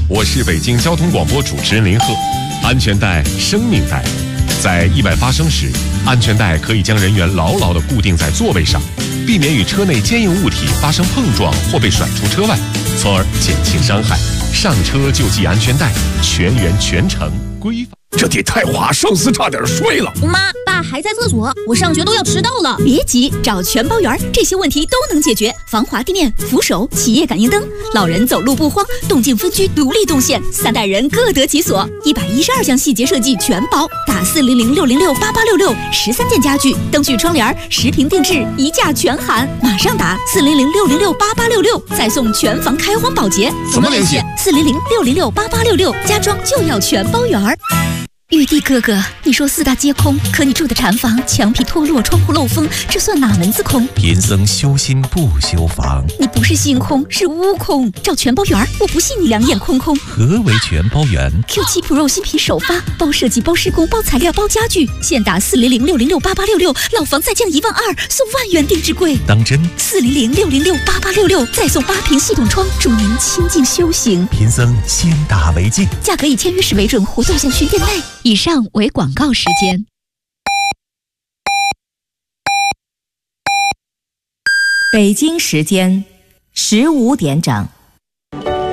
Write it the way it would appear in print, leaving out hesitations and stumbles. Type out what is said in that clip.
我是北京交通广播主持人林鹤。安全带，生命带，在意外发生时，安全带可以将人员牢牢地固定在座位上，避免与车内坚硬物体发生碰撞或被甩出车外，从而减轻伤害。上车就系安全带，全员全程规范。 这得太滑，上司差点摔了。 妈，爸还在厕所，我上学都要迟到了。 别急，找全包园，这些问题都能解决。防滑地面、扶手、企业感应灯，老人走路不慌，动静分区独立动线，3代人各得其所。112项细节设计全包，打400-606-8866，13件家具、灯具、窗帘，10平定制，一价全含。马上打400-606-8866，再送全房开荒保洁。 怎么联系 ？400-606-8866，家装就要全包园。玉帝哥哥，你说4大皆空，可你住的禅房墙皮脱落，窗户漏风，这算哪门子空？ 贫僧修心不修房。 你不是心空，是悟空。找全包园，我不信你两眼空空。 何为全包园 ？Q7 Pro 新品首发，包设计、包施工、包材料、包家具，现打400-606-8866，老房再降12000，送万元定制柜。 当真 ？400-606-8866，再送8屏系统窗，助您清静修行。 贫僧先打为敬。 价格以签约时为准，活动详询店内。以上为广告时间。 北京时间15点整。